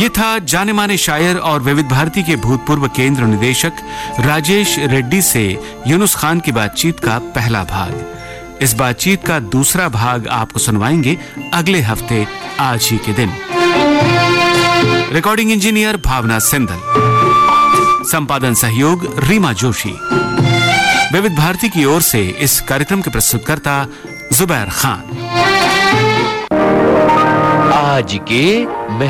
ये था जाने माने शायर और विविध भारती के भूतपूर्व केंद्र निदेशक राजेश रेड्डी से यूनुस खान की बातचीत का पहला भाग। इस बातचीत का दूसरा भाग आपको सुनवाएंगे अगले हफ्ते आज ही के दिन। रिकॉर्डिंग इंजीनियर भावना सिंधल, संपादन सहयोग रीमा जोशी। विविध भारती की ओर से इस कार्यक्रम के प्रस्तुतकर्ता जुबैर खान। आज के